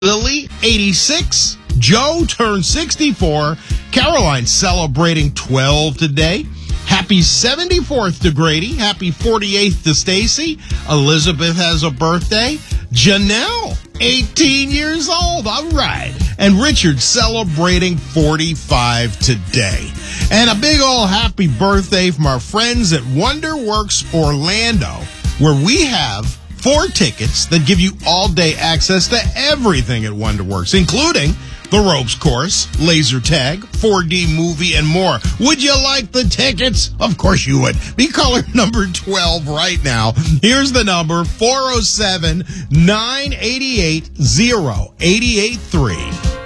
Lily, 86. Joe turned 64. Caroline celebrating 12 today. Happy 74th to Grady. Happy 48th to Stacy. Elizabeth has a birthday. Janelle, 18 years old. All right. And Richard celebrating 45 today. And a big old happy birthday from our friends at WonderWorks Orlando, where we have 4 tickets that give you all-day access to everything at WonderWorks, including the ropes course, laser tag, 4D movie, and more. Would you like the tickets? Of course you would. Be caller number 12 right now. Here's the number, 407-988-0883.